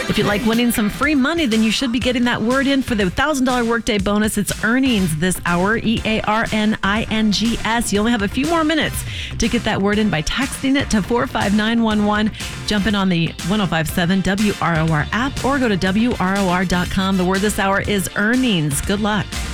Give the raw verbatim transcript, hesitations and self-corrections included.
If you like winning some free money, then you should be getting that word in for the one thousand dollars workday bonus. It's earnings this hour, E A R N I N G S. You only have a few more minutes to get that word in by texting it to four five nine one one. Jump in on the one oh five seven W R O R app or go to W R O R dot com. The word this hour is earnings. Good luck.